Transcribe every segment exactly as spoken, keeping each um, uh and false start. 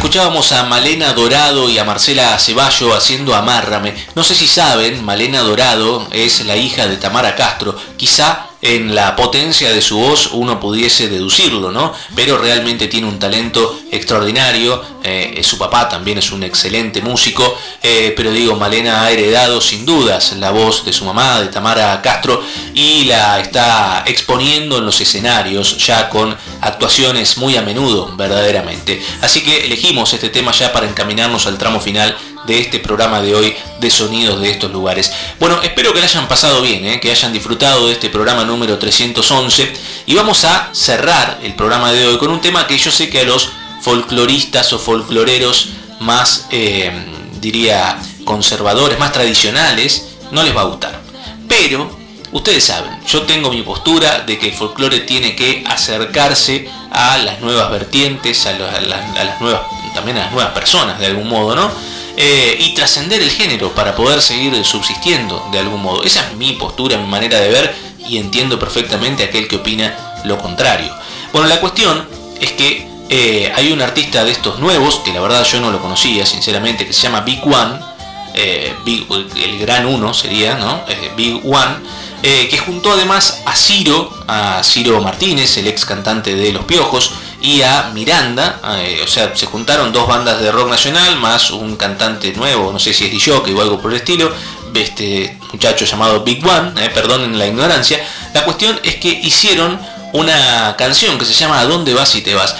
escuchábamos a Malena Dorado y a Marcela Ceballo haciendo Amárrame. No sé si saben, Malena Dorado es la hija de Tamara Castro. Quizá en la potencia de su voz uno pudiese deducirlo, ¿no? Pero realmente tiene un talento extraordinario. Eh, su papá también es un excelente músico, eh, pero digo, Malena ha heredado sin dudas la voz de su mamá, de Tamara Castro, y la está exponiendo en los escenarios ya con actuaciones muy a menudo, verdaderamente. Así que elegimos este tema ya para encaminarnos al tramo final de este programa de hoy de Sonidos de estos lugares. Bueno, espero que la hayan pasado bien, ¿eh? que hayan disfrutado de este programa número trescientos once, y vamos a cerrar el programa de hoy con un tema que yo sé que a los folcloristas o folcloreros más, eh, diría, conservadores, más tradicionales, no les va a gustar. Pero ustedes saben, yo tengo mi postura de que el folclore tiene que acercarse a las nuevas vertientes, a, los, a, las, a las nuevas, también a las nuevas personas de algún modo, ¿no? Eh, y trascender el género para poder seguir subsistiendo de algún modo. Esa es mi postura, mi manera de ver, y entiendo perfectamente a aquel que opina lo contrario. Bueno, la cuestión es que eh, hay un artista de estos nuevos, que la verdad yo no lo conocía sinceramente, que se llama Big One, eh, Big, el gran uno sería, ¿no? Eh, Big One, eh, que juntó además a Ciro, a Ciro Martínez, el ex cantante de Los Piojos, y a Miranda, eh, o sea, se juntaron dos bandas de rock nacional, más un cantante nuevo, no sé si es D J o algo por el estilo, este muchacho llamado Big One, eh, perdonen la ignorancia. La cuestión es que hicieron una canción que se llama ¿A dónde vas si te vas?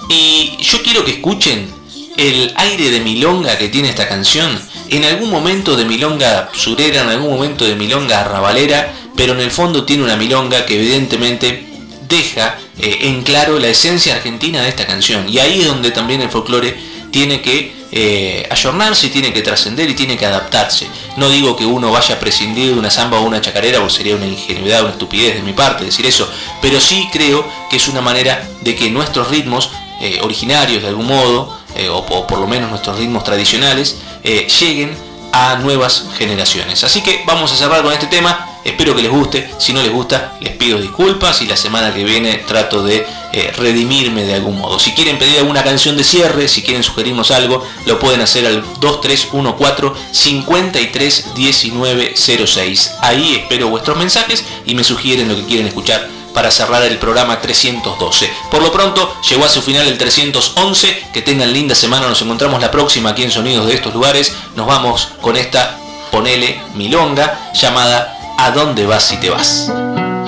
Y yo quiero que escuchen el aire de milonga que tiene esta canción. En algún momento de milonga surera, en algún momento de milonga arrabalera, pero en el fondo tiene una milonga que evidentemente deja eh, en claro la esencia argentina de esta canción. Y ahí es donde también el folclore tiene que eh, ayornarse, y tiene que trascender y tiene que adaptarse. No digo que uno vaya a prescindir de una samba o una chacarera, porque sería una ingenuidad, una estupidez de mi parte decir eso, pero sí creo que es una manera de que nuestros ritmos eh, originarios de algún modo, eh, o, o por lo menos nuestros ritmos tradicionales, eh, lleguen a nuevas generaciones. Así que vamos a cerrar con este tema. Espero que les guste. Si no les gusta, les pido disculpas, y la semana que viene trato de eh, redimirme de algún modo. Si quieren pedir alguna canción de cierre, si quieren sugerirnos algo, lo pueden hacer al dos tres uno cuatro, cinco tres uno nueve cero seis. Ahí espero vuestros mensajes y me sugieren lo que quieren escuchar para cerrar el programa trescientos doce. Por lo pronto, llegó a su final el trescientos once. Que tengan linda semana. Nos encontramos la próxima aquí en Sonidos de estos lugares. Nos vamos con esta, ponele, milonga, llamada ¿A dónde vas si te vas?